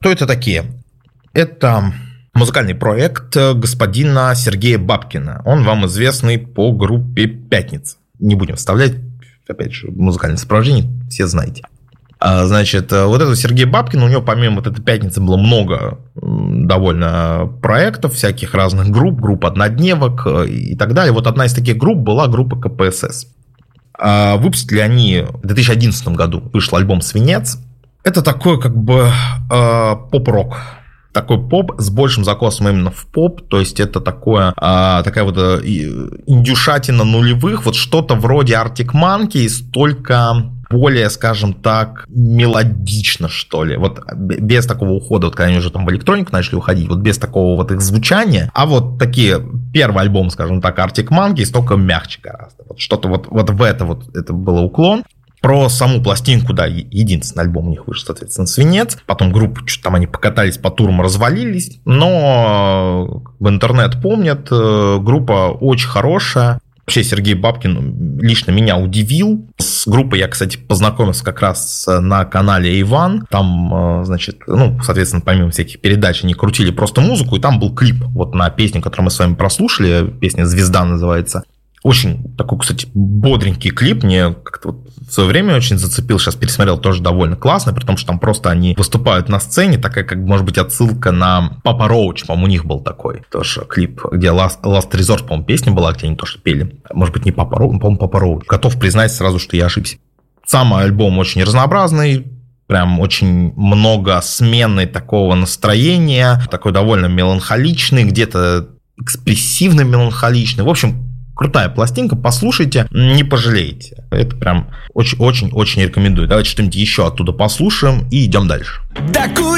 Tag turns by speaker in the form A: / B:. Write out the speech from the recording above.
A: Кто это такие? Это музыкальный проект господина Сергея Бабкина. Он вам известный по группе «Пятница». Не будем вставлять, опять же, музыкальное сопровождение, все знаете. Значит, вот это Сергей Бабкин, у него помимо вот этой «Пятницы» было много довольно проектов, всяких разных групп однодневок и так далее. Вот одна из таких групп была группа КПСС. Выпустили они в 2011 году, вышел альбом «Свинец». Это такой как бы поп-рок. Такой поп с большим закосом именно в поп, то есть это такая вот индюшатина нулевых, вот что-то вроде Arctic Monkeys, только более, скажем так, мелодично, что ли. Вот без такого ухода, вот когда они уже там в электронику начали уходить, вот без такого вот их звучания. А вот такие, первый альбом, скажем так, Arctic Monkeys, только мягче гораздо. Вот что-то вот в это был уклон. Про саму пластинку, да, единственный альбом у них вышел, соответственно, «Свинец». Потом группы, что-то там они покатались по турам, развалились. Но в интернет помнят, группа очень хорошая. Вообще Сергей Бабкин лично меня удивил. С группой я, кстати, познакомился как раз на канале Иван. Там, значит, соответственно, помимо всяких передач, они крутили просто музыку, и там был клип вот на песню, которую мы с вами прослушали. Песня «Звезда» называется. Очень такой, кстати, бодренький клип. Мне как-то вот в свое время очень зацепил. Сейчас пересмотрел, тоже довольно классно, при том, что там просто они выступают на сцене. Такая, как может быть, отсылка на Папа Роуч. По-моему, у них был такой тоже клип, где Last Resort, по-моему, песня была, где они тоже пели. Может быть, не Папа Роуч, по-моему, Папа Роуч. Готов признать сразу, что я ошибся. Сам альбом очень разнообразный. Прям очень много смены такого настроения. Такой довольно меланхоличный, где-то экспрессивно-меланхоличный. В общем, крутая пластинка, послушайте, не пожалеете. Это прям очень-очень-очень рекомендую. Давайте что-нибудь еще оттуда послушаем и идем дальше.